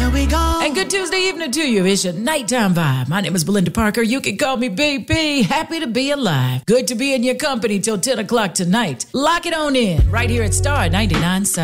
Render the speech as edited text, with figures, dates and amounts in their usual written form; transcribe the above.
we go. And good Tuesday evening to you. It's your nighttime vibe. My name is Belinda Parker. You can call me BP. Happy to be alive. Good to be in your company till 10 o'clock tonight. Lock it on in right here at Star 99.7.